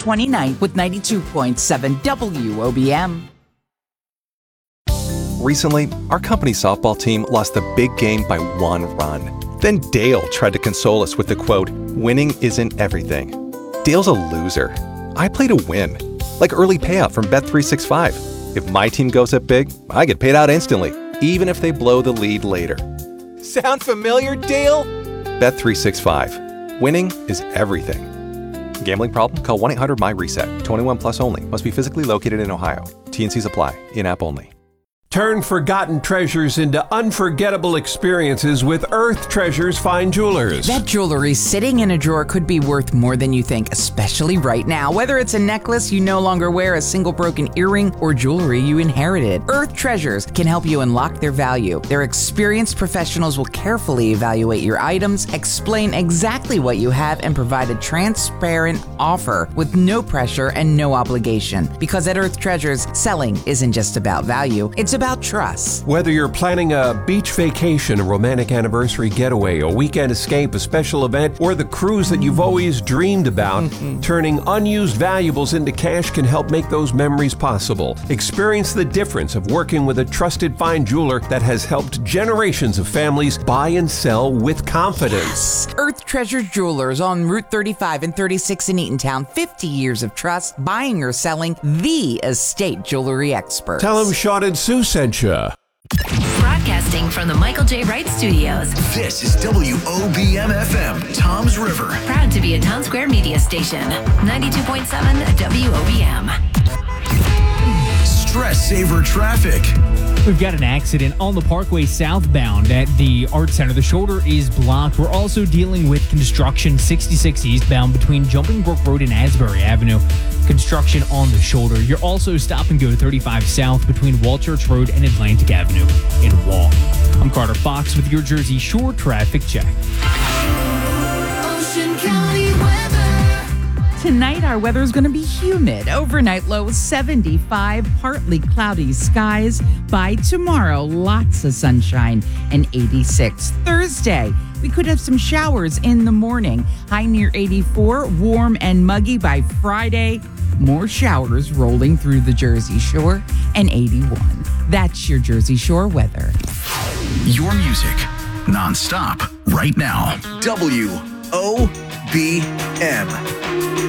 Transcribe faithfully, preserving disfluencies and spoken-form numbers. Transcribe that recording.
twenty-ninth with ninety-two point seven W O B M. Recently, our company softball team lost the big game by one run. Then Dale tried to console us with the quote, "Winning isn't everything." Dale's a loser. I play to win. Like early payout from Bet three sixty-five. If my team goes up big, I get paid out instantly, even if they blow the lead later. Sound familiar, Dale? Bet three sixty-five. Winning is everything. Gambling problem? Call one eight hundred M Y reset. twenty-one plus only. Must be physically located in Ohio. T N Cs apply. In-app only. Turn forgotten treasures into unforgettable experiences with Earth Treasures Fine Jewelers. That jewelry sitting in a drawer could be worth more than you think, especially right now. Whether it's a necklace you no longer wear, a single broken earring, or jewelry you inherited, Earth Treasures can help you unlock their value. Their experienced professionals will carefully evaluate your items, explain exactly what you have, and provide a transparent offer with no pressure and no obligation. Because at Earth Treasures, selling isn't just about value, it's about trust. Whether you're planning a beach vacation, a romantic anniversary getaway, a weekend escape, a special event, or the cruise that you've always dreamed about, turning unused valuables into cash can help make those memories possible. Experience the difference of working with a trusted fine jeweler that has helped generations of families buy and sell with confidence. Yes. Earth Treasure Jewelers on Route thirty-five and thirty-six in Eatontown. fifty years of trust, buying or selling, the estate jewelry experts. Tell them Sean and Sue sent you. Broadcasting from the Michael J. Wright Studios. This is W O B M F M, Toms River. Proud to be a Town Square media station. ninety-two point seven W O B M. Stress Saver Traffic. We've got an accident on the Parkway southbound at the Art Center. The shoulder is blocked. We're also dealing with construction sixty-six eastbound between Jumping Brook Road and Asbury Avenue. Construction on the shoulder. You're also stop and go thirty-five south between Walchurch Road and Atlantic Avenue in Wall. I'm Carter Fox with your Jersey Shore traffic check. Ocean County weather. Tonight, our weather is going to be humid. Overnight low seventy-five, partly cloudy skies. By tomorrow, lots of sunshine and eighty-six. Thursday, we could have some showers in the morning. High near eighty-four, warm and muggy by Friday. More showers rolling through the Jersey Shore and eighty-one. That's your Jersey Shore weather. Your music, nonstop, right now. W O B M.